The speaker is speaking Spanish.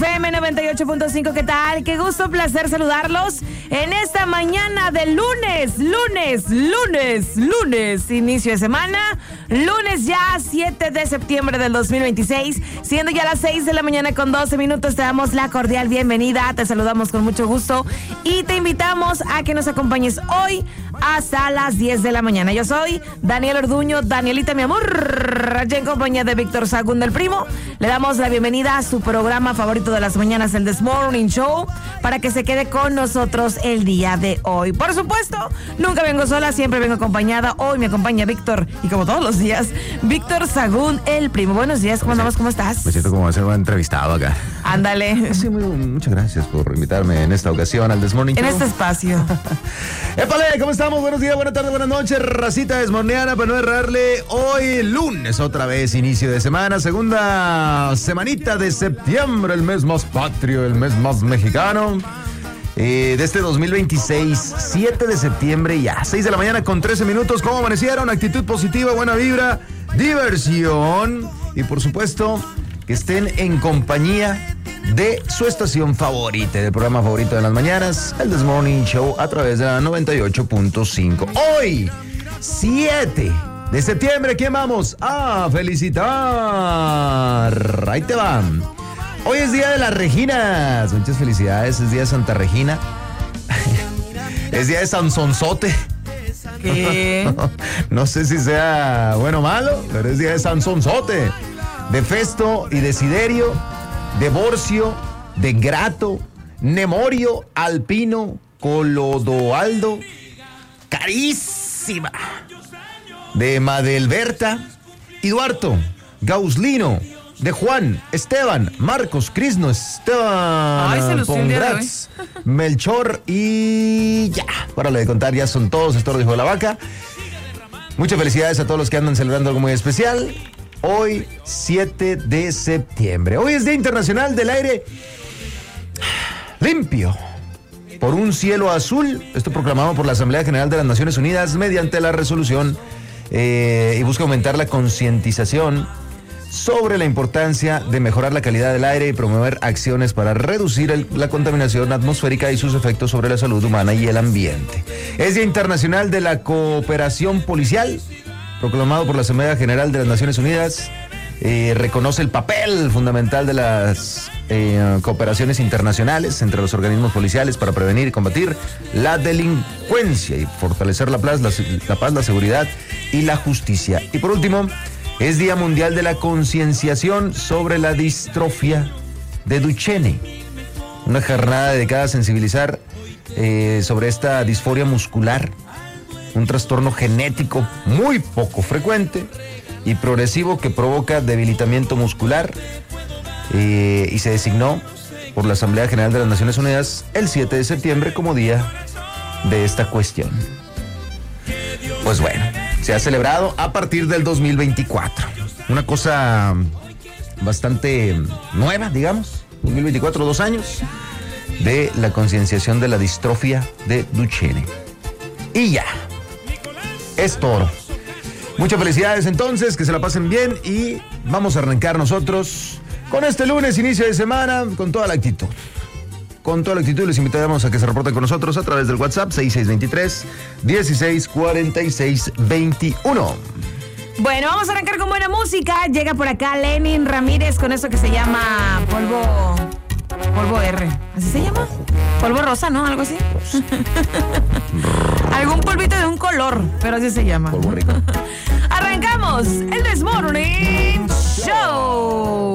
FM 98.5, ¿qué tal? Qué gusto, placer saludarlos en esta mañana de lunes, inicio de semana, lunes ya 7 de septiembre del 2026, siendo ya las 6 de la mañana con 12 minutos, te damos la cordial bienvenida, te saludamos con mucho gusto y te invitamos a que nos acompañes hoy hasta las 10 de la mañana. Yo soy Daniel Orduño, Danielita, mi amor, allá en compañía de Víctor Sagún del Primo. Le damos la bienvenida a su programa favorito de las mañanas, el This Morning Show, para que se quede con nosotros el día de hoy. Por supuesto, nunca vengo sola, siempre vengo acompañada. Hoy me acompaña Víctor, y como todos los días, Víctor Sagún, el Primo. Buenos días, ¿cómo andamos? ¿Cómo estás? Me siento como a ser un entrevistado acá. Ándale. Sí, muchas gracias por invitarme en esta ocasión al This Morning Show. En este espacio. ¡Épale! ¿Cómo estamos? Buenos días, buenas tardes, buenas noches, racita desmorneana, para no errarle. Hoy lunes, otra vez, inicio de semana, segunda semanita de septiembre, el mes más patrio, el mes más mexicano. De este 2026, 7 de septiembre ya, 6 de la mañana con 13 minutos. ¿Cómo amanecieron? Actitud positiva, buena vibra, diversión y por supuesto que estén en compañía de su estación favorita, del programa favorito de las mañanas, el This Morning Show, a través de la 98.5. Hoy, 7 de septiembre, ¿quién vamos a felicitar? Ahí te van. Hoy es Día de las Reginas. Muchas felicidades, es Día de Santa Regina. Es Día de Sansonzote. ¿Qué? No sé si sea bueno o malo, pero es Día de Sansonzote. De Festo y Desiderio, de Borcio, de Grato, Nemorio, Alpino, Clodoaldo, Carísima, de Madelberta, Eduardo, Gauslino, de Juan, Esteban, Marcos, Crisno, Esteban, Pongratz, Melchor y ya, para de contar, ya son todos, esto lo dijo la vaca. Muchas felicidades a todos los que andan celebrando algo muy especial. Hoy, 7 de septiembre. Hoy es Día Internacional del Aire Limpio por un cielo azul. Esto proclamado por la Asamblea General de las Naciones Unidas mediante la resolución y busca aumentar la concientización sobre la importancia de mejorar la calidad del aire y promover acciones para reducir la contaminación atmosférica y sus efectos sobre la salud humana y el ambiente. Es Día Internacional de la Cooperación Policial, proclamado por la Asamblea General de las Naciones Unidas. Reconoce el papel fundamental de las cooperaciones internacionales entre los organismos policiales para prevenir y combatir la delincuencia y fortalecer la paz, la seguridad y la justicia. Y por último, es Día Mundial de la Concienciación sobre la Distrofia de Duchenne, una jornada dedicada a sensibilizar sobre esta disforia muscular, un trastorno genético muy poco frecuente y progresivo que provoca debilitamiento muscular, y se designó por la Asamblea General de las Naciones Unidas el 7 de septiembre como día de esta cuestión. Pues bueno, se ha celebrado a partir del 2024. Una cosa bastante nueva, digamos. 2024, 2 años de la concienciación de la distrofia de Duchenne. Y ya. Es todo. Muchas felicidades entonces, que se la pasen bien y vamos a arrancar nosotros con este lunes, inicio de semana, con toda la actitud. Con toda la actitud les invitamos a que se reporten con nosotros a través del WhatsApp 6623-164621. Bueno, vamos a arrancar con buena música. Llega por acá Lenin Ramírez con eso que se llama polvo R. ¿Así se llama? Polvo rosa, ¿no? Algo así. Algún polvito de un color, pero así se llama. Polvo rico. Arrancamos el